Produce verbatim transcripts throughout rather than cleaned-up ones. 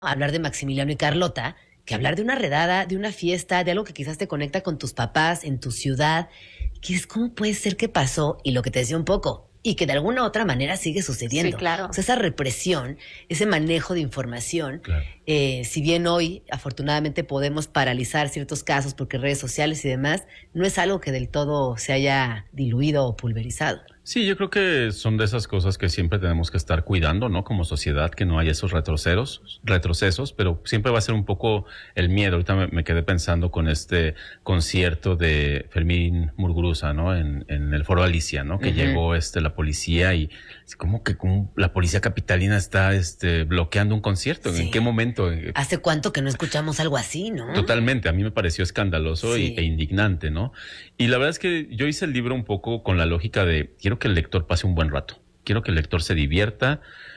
hablar de Maximiliano y Carlota que hablar de una redada, de una fiesta, de algo que quizás te conecta con tus papás en tu ciudad, que es cómo puede ser que pasó y lo que te decía un poco, y que de alguna u otra manera sigue sucediendo. Sí, claro. O sea, esa represión, ese manejo de información, Claro. eh, si bien hoy afortunadamente podemos paralizar ciertos casos porque redes sociales y demás, no es algo que del todo se haya diluido o pulverizado. Sí, yo creo que son de esas cosas que siempre tenemos que estar cuidando, ¿no? Como sociedad, que no haya esos retrocesos, retrocesos, pero siempre va a ser un poco el miedo. Ahorita me, me quedé pensando con este concierto de Fermín Muguruza, ¿no? En, en el Foro Alicia, ¿no? Que Uh-huh. llegó este la policía y es como que como la policía capitalina está este bloqueando un concierto. Sí. ¿En qué momento? ¿Hace cuánto que no escuchamos algo así, no? Totalmente, a mí me pareció escandaloso Sí. y, e indignante, ¿no? Y la verdad es que yo hice el libro un poco con la lógica de quiero que el lector pase un buen rato, quiero que el lector se divierta,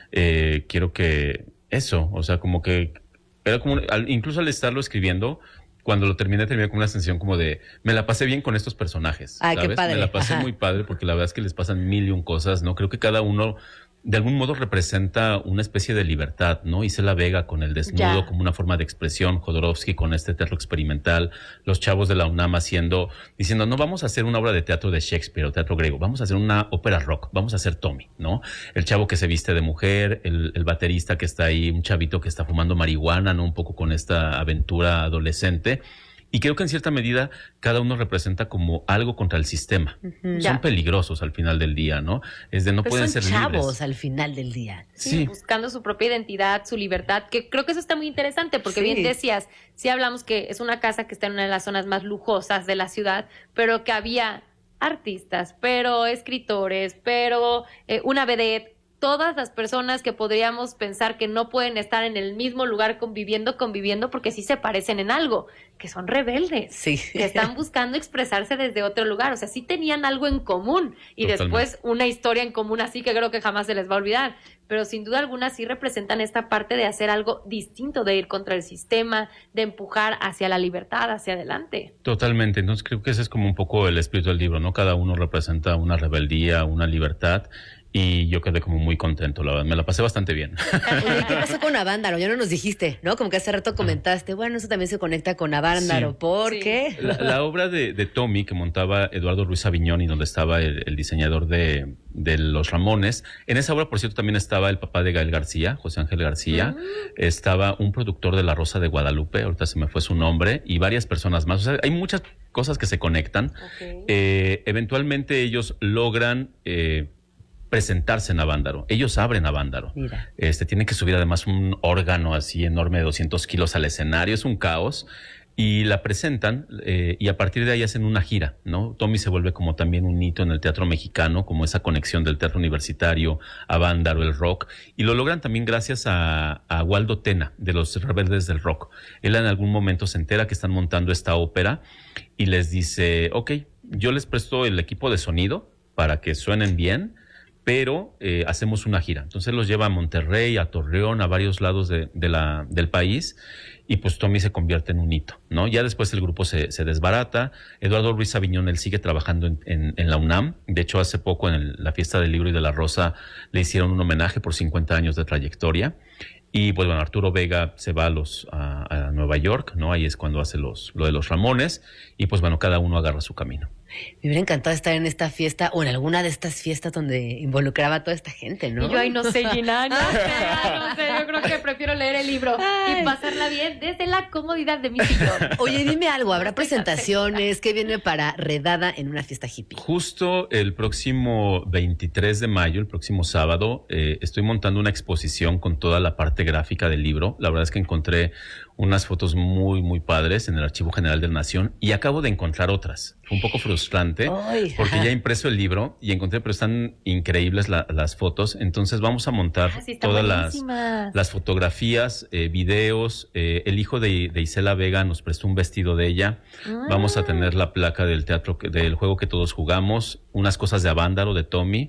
eh, quiero que eso, o sea, como que era como, al, incluso al estarlo escribiendo, cuando lo terminé, terminé con una sensación como de, me la pasé bien con estos personajes, Ay, qué ¿sabes? padre. Me la pasé Ajá. muy padre porque la verdad es que les pasan mil y un cosas, ¿no? Creo que cada uno de algún modo representa una especie de libertad, ¿no? Isela Vega con el desnudo Ya. como una forma de expresión, Jodorowsky con este teatro experimental, los chavos de la UNAM haciendo, diciendo, no vamos a hacer una obra de teatro de Shakespeare o teatro griego, vamos a hacer una ópera rock, vamos a hacer Tommy, ¿no? El chavo que se viste de mujer, el, el baterista que está ahí, un chavito que está fumando marihuana, ¿no? Un poco con esta aventura adolescente. Y creo que en cierta medida cada uno representa como algo contra el sistema. Ujú. Ya. Son peligrosos al final del día, ¿no? Es de no Pero pueden son ser chavos libres. al final del día. Sí, Sí. buscando su propia identidad, su libertad, que creo que eso está muy interesante, porque Sí. bien decías, sí hablamos que es una casa que está en una de las zonas más lujosas de la ciudad, pero que había artistas, pero escritores, pero eh, una vedette, todas las personas que podríamos pensar que no pueden estar en el mismo lugar conviviendo, conviviendo, porque sí se parecen en algo, que son rebeldes. Sí. Que están buscando expresarse desde otro lugar, o sea, sí tenían algo en común y Totalmente. después una historia en común así que creo que jamás se les va a olvidar, pero sin duda alguna sí representan esta parte de hacer algo distinto, de ir contra el sistema, de empujar hacia la libertad, hacia adelante. Totalmente, entonces creo que ese es como un poco el espíritu del libro, ¿no? Cada uno representa una rebeldía, una libertad, y yo quedé como muy contento, la verdad, me la pasé bastante bien. Oye, ¿y qué pasó con Avándaro? Ya no nos dijiste, ¿no? Como que hace rato comentaste, bueno, eso también se conecta con Avándaro. Sí. ¿Por Sí. qué? La, la obra de, de Tommy que montaba Eduardo Ruiz Aviñón y donde estaba el, el diseñador de, de Los Ramones, en esa obra, por cierto, también estaba el papá de Gael García, José Ángel García, Mm. estaba un productor de La Rosa de Guadalupe, ahorita se me fue su nombre, y varias personas más. O sea, hay muchas cosas que se conectan. Ok. Eh, eventualmente ellos logran eh, presentarse en Avándaro. Ellos abren Avándaro. Mira. Este, tienen que subir además un órgano así enorme de doscientos kilos al escenario. Es un caos. Y la presentan eh, y a partir de ahí hacen una gira, ¿no? Tommy se vuelve como también un hito en el teatro mexicano, como esa conexión del teatro universitario, Avándaro, el rock. Y lo logran también gracias a, a Waldo Tena, de los Rebeldes del Rock. Él en algún momento se entera que están montando esta ópera y les dice, ok, yo les presto el equipo de sonido para que suenen bien, pero eh, hacemos una gira. Entonces los lleva a Monterrey, a Torreón, a varios lados de, de la, del país, y pues Tommy se convierte en un hito, ¿no? Ya después el grupo se, se desbarata. Eduardo Ruiz Aviñón, él sigue trabajando en, en, en la UNAM. De hecho, hace poco en el, la Fiesta del Libro y de la Rosa le hicieron un homenaje por cincuenta años de trayectoria. Y pues bueno, Arturo Vega se va a los a, a Nueva York, ¿no? Ahí es cuando hace los lo de los Ramones, y pues bueno, cada uno agarra su camino. Me hubiera encantado estar en esta fiesta o en alguna de estas fiestas donde involucraba a toda esta gente, ¿no? Y yo ahí no sé, Gina, no sé, no sé, yo creo que prefiero leer el libro Ay. y pasarla bien desde la comodidad de mi sillón. Oye, dime algo, ¿habrá Estoy presentaciones? ¿Qué viene para Redada en una fiesta hippie? Justo el próximo veintitrés de mayo, el próximo sábado, eh, estoy montando una exposición con toda la parte gráfica del libro. La verdad es que encontré unas fotos muy, muy padres en el Archivo General de la Nación y acabo de encontrar otras. Fue un poco frustrante Ay, porque ajá. ya he impreso el libro y encontré, pero están increíbles la- las fotos. Entonces vamos a montar Ah, sí, están todas las, buenísimas. las fotografías, eh, videos. Eh, el hijo de, de Isela Vega nos prestó un vestido de ella. Ah. Vamos a tener la placa del teatro, que- del juego que todos jugamos, unas cosas de Avándaro, de Tommy.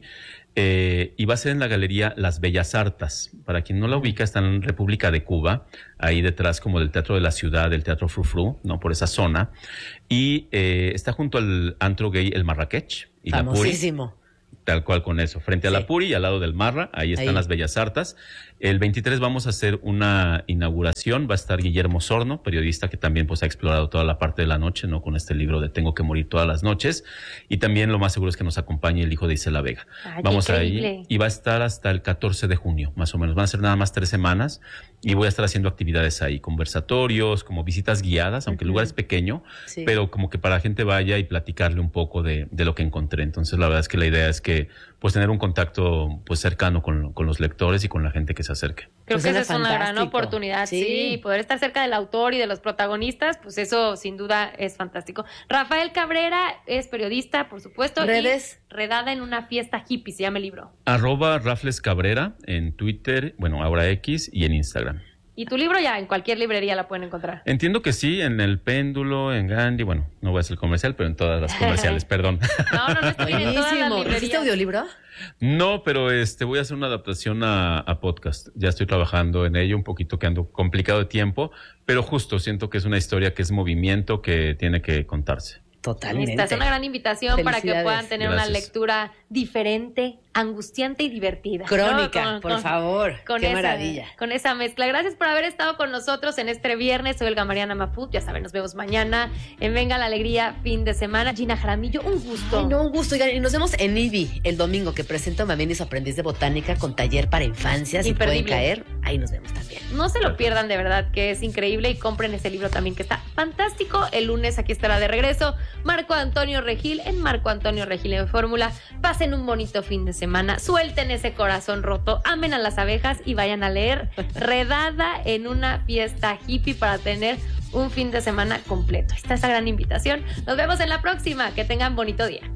Eh, y va a ser en la galería Las Bellas Artes. Para quien no la ubica, está en República de Cuba, ahí detrás como del Teatro de la Ciudad, del Teatro Frufru, ¿no? Por esa zona. Y eh, está junto al antro gay El Marrakech y la Puri. Famosísimo. Tal cual con eso. Frente a Sí. la Puri y al lado del Marra, ahí están Ahí. las Bellas Artes. El veintitrés vamos a hacer una inauguración. Va a estar Guillermo Sorno, periodista que también pues ha explorado toda la parte de la noche, ¿no? Con este libro de Tengo que morir todas las noches. Y también lo más seguro es que nos acompañe el hijo de Isela Vega. Ay, qué Vamos increíble. ahí y va a estar hasta el catorce de junio, más o menos. Van a ser nada más tres semanas y voy a estar haciendo actividades ahí, conversatorios, como visitas guiadas, aunque el lugar es pequeño, Sí. pero como que para la gente vaya y platicarle un poco de, de lo que encontré. Entonces, la verdad es que la idea es que pues tener un contacto pues cercano con, con los lectores y con la gente que se acerque. Creo Pues que esa suena es una gran fantástico. oportunidad, sí. Sí. Poder estar cerca del autor y de los protagonistas, pues eso sin duda es fantástico. Rafael Cabrera es periodista, por supuesto. y Redes. Redada en una fiesta hippie, se llama el libro. Arroba Rafles Cabrera en Twitter, bueno, ahora X y en Instagram. Y tu libro ya en cualquier librería la pueden encontrar. Entiendo que sí, en El Péndulo, en Gandhi, bueno, no voy a hacer comercial, pero en todas las comerciales, perdón. No, no, no está bien en todas las Buenísimo. librerías. ¿Hiciste audiolibro? No, pero este voy a hacer una adaptación a, a podcast. Ya estoy trabajando en ello, un poquito que ando complicado de tiempo, pero justo siento que es una historia que es movimiento que tiene que contarse. Totalmente. Esta es una gran invitación para que Felicidades. puedan tener Gracias. una lectura diferente, angustiante y divertida. Crónica, ¿no? Con- por con- favor. Con Qué esa, maravilla. Con esa mezcla. Gracias por haber estado con nosotros en este viernes. Soy Olga Mariana Maput. Ya saben, nos vemos mañana en Venga la Alegría, fin de semana. Gina Jaramillo, un gusto. Ay, no, un gusto. Oigan, y nos vemos en I B I el domingo, que presento Mamén y su aprendiz de botánica con taller para infancias. Si pueden Imperdible. caer, ahí nos vemos también. No se lo pierdan, de verdad, que es increíble. Y compren ese libro también, que está fantástico. El lunes aquí estará de regreso Marco Antonio Regil en Marco Antonio Regil en Fórmula. Pasen un bonito fin de semana. Suelten ese corazón roto. Amen a las abejas y vayan a leer Redada en una fiesta hippie para tener un fin de semana completo. Está esa gran invitación. Nos vemos en la próxima. Que tengan bonito día.